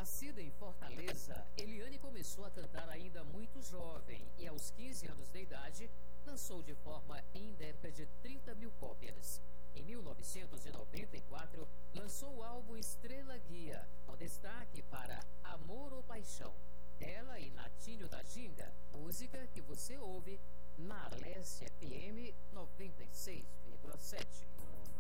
Nascida em Fortaleza, Eliane começou a cantar ainda muito jovem e, aos 15 anos de idade, lançou de forma endémica de 30 mil cópias. Em 1994, lançou o álbum Estrela Guia, com destaque para Amor ou Paixão, dela e Natinho da Ginga, música que você ouve na Alessia FM 96,7.